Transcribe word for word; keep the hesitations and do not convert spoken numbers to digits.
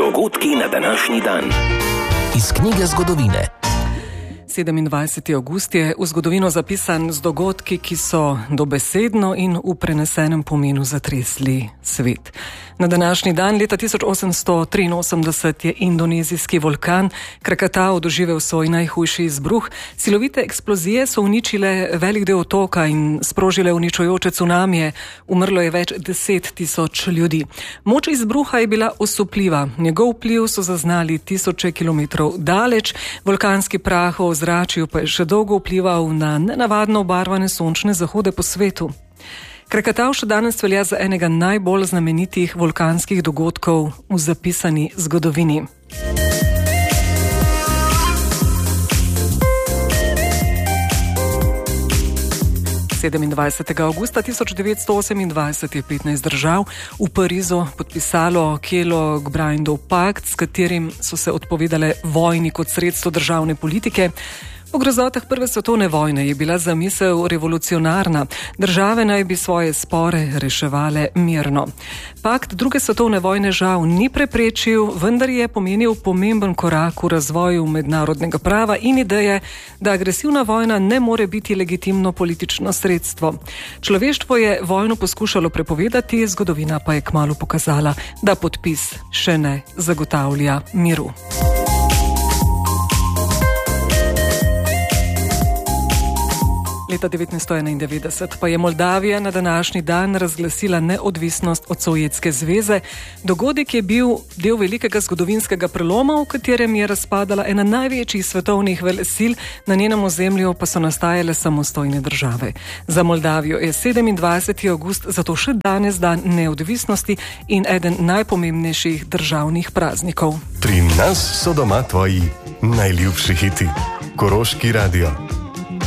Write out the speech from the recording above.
Dogodki na današnji dan. Iz knjige zgodovine. sedemindvajseti avgust je v zgodovino zapisan z dogodki, ki so dobesedno in v prenesenem pomenu zatresli svet. Na današnji dan leta tisoč osemsto triinosemdeset je indonezijski vulkan Krakatau doživel svoj najhujši izbruh. Silovite eksplozije so uničile velik del otoka in sprožile uničujoče cunamije. Umrlo je več deset tisoč ljudi. Moč izbruha je bila osupljiva. Njegov vpliv so zaznali tisoče kilometrov daleč. Vulkanski prah v ozračju pa je še dolgo vplival na nenavadno obarvane sončne zahode po svetu. Krakatau še danes velja za enega najbolj znamenitih vulkanskih dogodkov v zapisani zgodovini. sedemindvajsetega avgusta tisoč devetsto osemindvajset je petnajst držav v Parizu podpisalo Kellogg-Briandov pakt, s katerim so se odpovedale vojni kot sredstvo državne politike. Po grozotah prve svetovne vojne je bila zamisel revolucionarna. Države naj bi svoje spore reševale mirno. Pakt druge svetovne vojne žal ni preprečil, vendar je pomenil pomemben korak v razvoju mednarodnega prava in ideje, da agresivna vojna ne more biti legitimno politično sredstvo. Človeštvo je vojno poskušalo prepovedati, zgodovina pa je kmalu pokazala, da podpis še ne zagotavlja miru. Leta devetnajststo enaindevetdeset pa je Moldavija na današnji dan razglasila neodvisnost od Sovjetske zveze. Dogodek je bil del velikega zgodovinskega preloma, v katerem je razpadala ena največjih svetovnih velesil, na njenem ozemlju pa so nastajale samostojne države. Za Moldavijo je sedemindvajseti avgust zato še danes dan neodvisnosti in eden najpomembnejših državnih praznikov. Pri nas so doma tvoji najljubši hiti. Koroški radio.